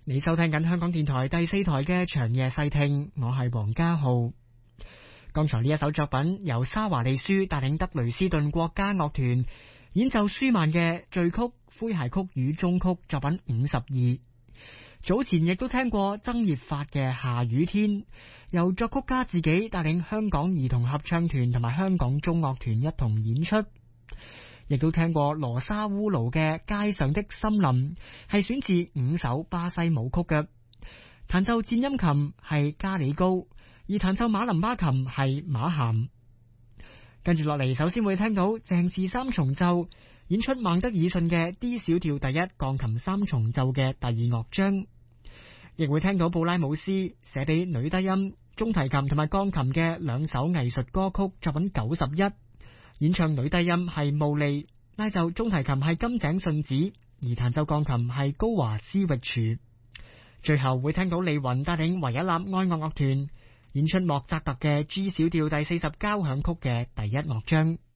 你收聽緊香港電台第4台嘅長夜細聽，我係黃家浩。剛才呢一首作品由沙華利舒帶領德雷斯頓國家樂團演奏舒曼嘅序曲、詼諧曲與終曲作品52。早前亦都聽過曾葉發嘅下雨天，由作曲家自己帶領香港兒童合唱團同埋香港中樂團一同演出。亦都聽過羅莎烏魯嘅街上的森林，係選自5首巴西舞曲嘅。彈奏顫音琴係加里高，而彈奏馬林巴琴係馬咸。跟住落嚟，首先會聽到鄭氏三重奏演出孟德爾遜嘅 D 小調第一鋼琴三重奏嘅第2樂章，亦會聽到布拉姆斯寫俾女低音、中提琴同埋鋼琴嘅2首藝術歌曲作品91。演唱女低音係慕利，拉奏中提琴係金井順子，而彈奏鋼琴係高華斯域柱。最後會聽到李雲帶領維也納愛樂樂團演出莫扎特嘅 G 小調第40交響曲嘅第1樂章。